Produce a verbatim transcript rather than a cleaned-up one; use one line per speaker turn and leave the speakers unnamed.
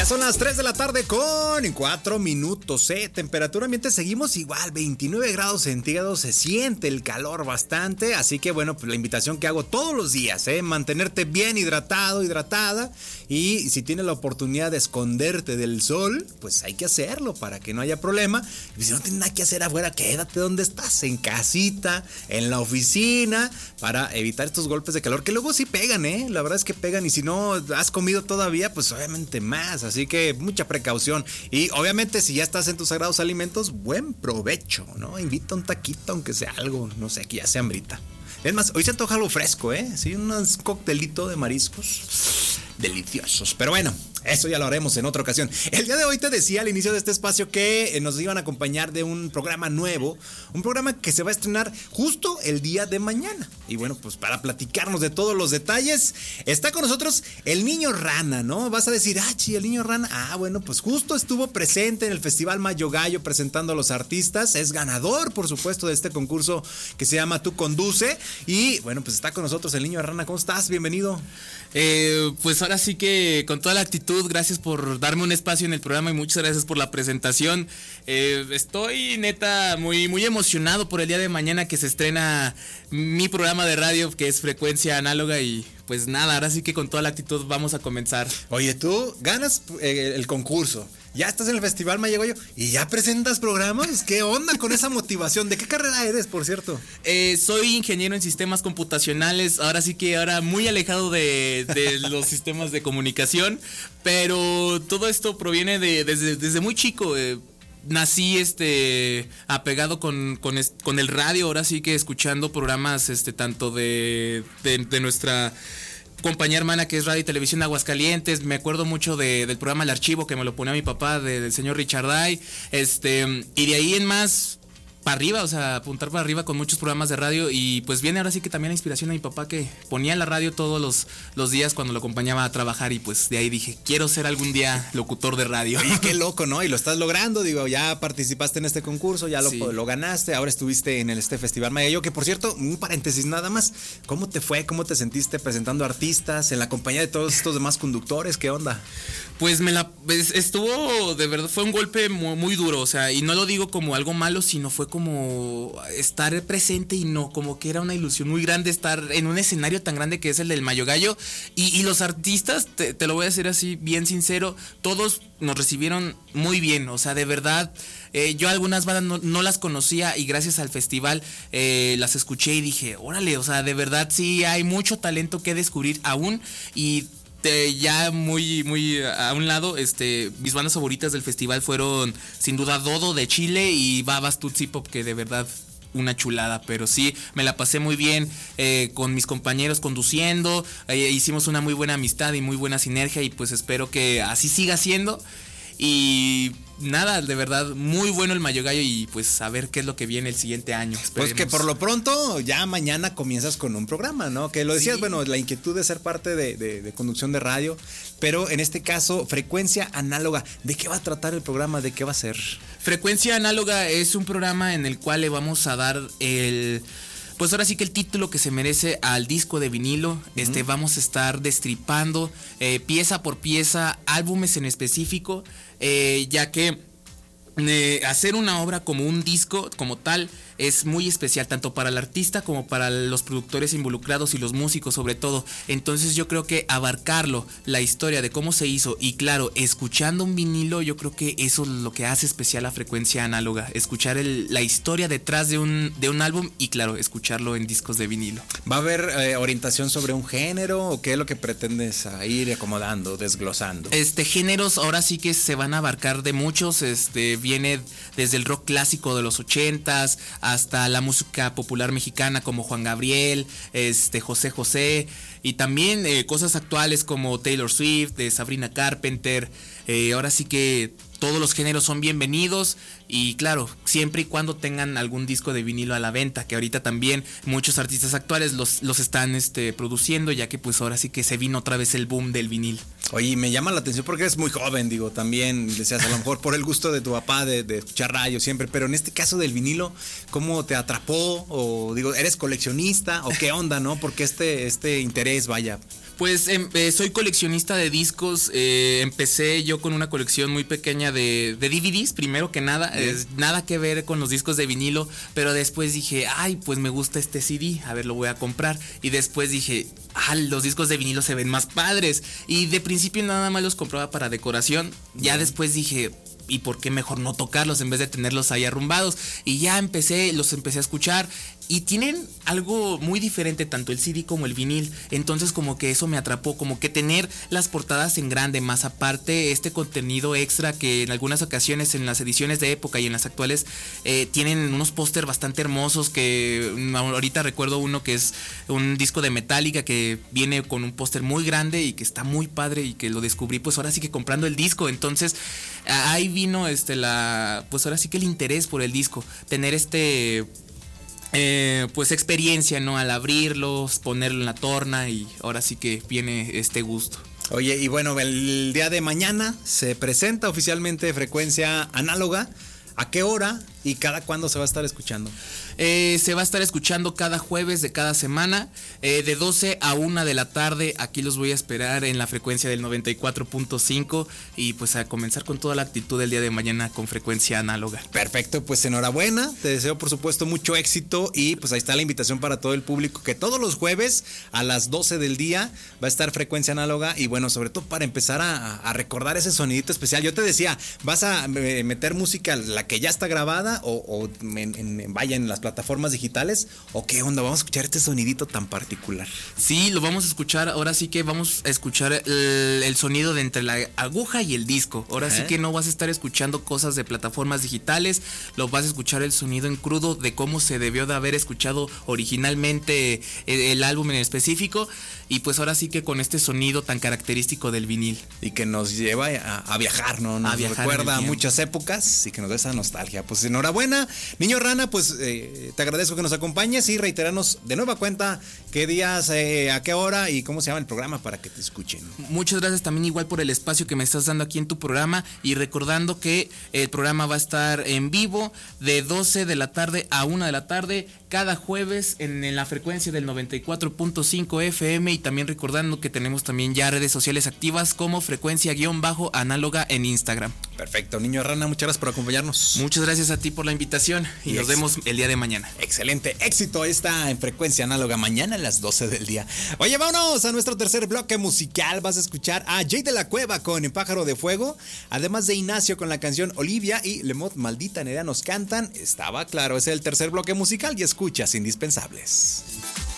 son las tres de la tarde con cuatro minutos, ¿eh? Temperatura ambiente seguimos igual, veintinueve grados centígrados, se siente el calor bastante, así que bueno, pues la invitación que hago todos los días, ¿eh? Mantenerte bien hidratado, hidratada, y si tienes la oportunidad de esconderte del sol, pues hay que hacerlo para que no haya problema. Y si no tienes nada que hacer afuera, quédate donde estás, en casita, en la oficina, para evitar estos golpes de calor que luego sí pegan, ¿eh? La verdad es que pegan, y si no has comido todavía, pues obviamente más, así que mucha precaución. Y obviamente si ya estás en tus sagrados alimentos, buen provecho, ¿no? Invita un taquito, aunque sea algo, no sé, que ya sea hambrita. Es más, hoy se antoja algo fresco, ¿eh? Sí, un coctelito de mariscos deliciosos. Pero bueno, eso ya lo haremos en otra ocasión. El día de hoy te decía al inicio de este espacio que nos iban a acompañar de un programa nuevo, un programa que se va a estrenar justo el día de mañana. Y bueno, pues para platicarnos de todos los detalles, está con nosotros el Niño Rana, ¿no? Vas a decir, ah, sí, el Niño Rana. Ah, bueno, pues justo estuvo presente en el Festival Mayo Gallo presentando a los artistas. Es ganador, por supuesto, de este concurso que se llama Tú Conduce. Y bueno, pues está con nosotros el Niño Rana. ¿Cómo estás? Bienvenido.
Eh, pues ahora sí que con toda la actitud, gracias por darme un espacio en el programa y muchas gracias por la presentación. Eh, estoy neta muy, muy emocionado por el día de mañana que se estrena mi programa de radio, que es Frecuencia Análoga, y pues nada, ahora sí que con toda la actitud vamos a comenzar.
Oye, tú ganas eh, el concurso, ya estás en el Festival Mayo Gallo y ya presentas programas. ¿Qué onda con esa motivación? ¿De qué carrera eres, por cierto?
Eh, soy ingeniero en sistemas computacionales, ahora sí que ahora muy alejado de, de los sistemas de comunicación, pero todo esto proviene de desde, desde muy chico. Eh, Nací este apegado con, con, con el radio, ahora sí que escuchando programas este tanto de, de, de nuestra compañía hermana que es Radio y Televisión Aguascalientes. Me acuerdo mucho de, del programa El Archivo, que me lo ponía mi papá, de, del señor Richard Day, este, y de ahí en más para arriba, o sea, apuntar para arriba con muchos programas de radio. Y pues viene ahora sí que también la inspiración de mi papá, que ponía la radio todos los, los días cuando lo acompañaba a trabajar, y pues de ahí dije, quiero ser algún día locutor de radio.
Oye, qué loco, ¿no? Y lo estás logrando, digo, ya participaste en este concurso, ya lo, sí. lo ganaste, ahora estuviste en el, este Festival Mayo Gallo, que por cierto, un paréntesis nada más, ¿cómo te fue? ¿Cómo te sentiste presentando artistas en la compañía de todos estos demás conductores? ¿Qué onda?
Pues me la estuvo, de verdad, fue un golpe muy, muy duro, o sea, y no lo digo como algo malo, sino fue como estar presente, y no, como que era una ilusión muy grande estar en un escenario tan grande que es el del Mayo Gallo, y, y los artistas, te, te lo voy a decir así, bien sincero, todos nos recibieron muy bien, o sea, de verdad, eh, yo algunas bandas no, no las conocía, y gracias al festival eh, las escuché y dije, órale, o sea, de verdad sí hay mucho talento que descubrir aún. Y Te, ya muy muy a un lado, este mis bandas favoritas del festival fueron sin duda Dodo de Chile y Babas Tutsi Pop, que de verdad una chulada. Pero sí, me la pasé muy bien eh, con mis compañeros conduciendo, eh, hicimos una muy buena amistad y muy buena sinergia, y pues espero que así siga siendo. Y nada, de verdad, muy bueno el Mayo Gallo, y pues a ver qué es lo que viene el siguiente año. Esperemos.
Pues que por lo pronto ya mañana comienzas con un programa, ¿no? Que lo decías, sí. Bueno, la inquietud de ser parte de, de, de conducción de radio, pero en este caso, Frecuencia Análoga. ¿De qué va a tratar el programa? ¿De qué va a ser?
Frecuencia Análoga es un programa en el cual le vamos a dar el... Pues ahora sí que el título que se merece al disco de vinilo. Uh-huh. Este, vamos a estar destripando eh, pieza por pieza, álbumes en específico, eh, ya que eh, hacer una obra como un disco, como tal, es muy especial, tanto para el artista como para los productores involucrados y los músicos sobre todo. Entonces yo creo que abarcarlo, la historia de cómo se hizo, y claro, escuchando un vinilo, yo creo que eso es lo que hace especial a Frecuencia Análoga, escuchar el, la historia detrás de un, de un álbum, y claro, escucharlo en discos de vinilo.
¿Va a haber eh, orientación sobre un género, o qué es lo que pretendes ir acomodando, desglosando?
Este, géneros ahora sí que se van a abarcar de muchos, este, viene desde el rock clásico de los ochentas hasta la música popular mexicana como Juan Gabriel, este José José, y también eh, cosas actuales como Taylor Swift, de Sabrina Carpenter. Eh, ahora sí que todos los géneros son bienvenidos, y claro, siempre y cuando tengan algún disco de vinilo a la venta, que ahorita también muchos artistas actuales los, los están este, produciendo, ya que pues ahora sí que se vino otra vez el boom del vinil.
Oye, me llama la atención porque eres muy joven, digo, también decías a lo mejor por el gusto de tu papá de, de escuchar radio siempre, pero en este caso del vinilo, ¿cómo te atrapó? O digo, ¿eres coleccionista o qué onda, no? Porque este, este interés, vaya,
Pues eh, soy coleccionista de discos. Eh, empecé yo con una colección muy pequeña de, de D V Ds, primero que nada. Es, nada que ver con los discos de vinilo. Pero después dije, ay, pues me gusta este C D. A ver, lo voy a comprar. Y después dije, ah, los discos de vinilo se ven más padres. Y de principio nada más los compraba para decoración. Ya después dije, ¿y por qué mejor no tocarlos en vez de tenerlos ahí arrumbados? Y ya empecé, los empecé a escuchar. Y tienen algo muy diferente, tanto el C D como el vinil. Entonces como que eso me atrapó, como que tener las portadas en grande, más aparte este contenido extra que en algunas ocasiones en las ediciones de época y en las actuales eh, tienen unos póster bastante hermosos. Que ahorita recuerdo uno que es un disco de Metallica que viene con un póster muy grande y que está muy padre y que lo descubrí pues ahora sí que comprando el disco. Entonces ahí vino este la pues ahora sí que el interés por el disco, tener este Eh, pues experiencia, ¿no? Al abrirlos, ponerlo en la torna y ahora sí que viene este gusto.
Oye, y bueno, el día de mañana se presenta oficialmente Frecuencia Análoga. ¿A qué hora y cada cuándo se va a estar escuchando?
Eh, se va a estar escuchando cada jueves de cada semana, eh, de doce a una de la tarde. Aquí los voy a esperar en la frecuencia del noventa y cuatro punto cinco y pues a comenzar con toda la actitud el día de mañana con Frecuencia Análoga.
Perfecto, pues enhorabuena, te deseo por supuesto mucho éxito y pues ahí está la invitación para todo el público que todos los jueves a las doce del día va a estar Frecuencia Análoga y bueno, sobre todo para empezar a, a recordar ese sonidito especial. Yo te decía, vas a meter música la que ya está grabada o, o en, en, vaya en las plataformas digitales o qué onda, vamos a escuchar este sonidito tan particular.
Sí, lo vamos a escuchar, ahora sí que vamos a escuchar el, el sonido de entre la aguja y el disco. Ahora Ajá. sí que no vas a estar escuchando cosas de plataformas digitales, lo vas a escuchar el sonido en crudo de cómo se debió de haber escuchado originalmente el, el álbum en específico y pues ahora sí que con este sonido tan característico del vinil.
Y que nos lleva a, a viajar, ¿no? Nos a viajar recuerda a muchas épocas y que nos da esa nostalgia. Pues enhorabuena, Niño Rana, pues eh, te agradezco que nos acompañes y reiterarnos de nueva cuenta qué días, eh, a qué hora y cómo se llama el programa para que te escuchen.
Muchas gracias también igual por el espacio que me estás dando aquí en tu programa y recordando que el programa va a estar en vivo de doce de la tarde a una de la tarde cada jueves en, en la frecuencia del noventa y cuatro punto cinco F M y también recordando que tenemos también ya redes sociales activas como frecuencia-análoga en Instagram.
Perfecto, Niño Rana, muchas gracias por acompañarnos.
Muchas gracias a ti por la invitación y, y nos ex- vemos el día de mañana.
Excelente, éxito está en Frecuencia Análoga mañana a las doce del día. Oye, vámonos a nuestro tercer bloque musical. Vas a escuchar a Jay de la Cueva con El Pájaro de Fuego, además de Ignacio con la canción Olivia y Lemot Maldita Nerea nos cantan Estaba Claro. Es el tercer bloque musical y escuchas Indispensables.